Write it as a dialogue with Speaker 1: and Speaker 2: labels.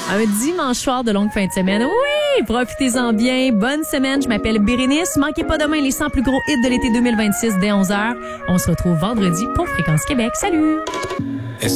Speaker 1: Un dimanche soir de longue fin de semaine. Oui, profitez-en bien. Bonne semaine. Je m'appelle Bérénice. Manquez pas demain les 100 plus gros hits de l'été 2026 dès 11h. On se retrouve vendredi pour Fréquence Québec. Salut!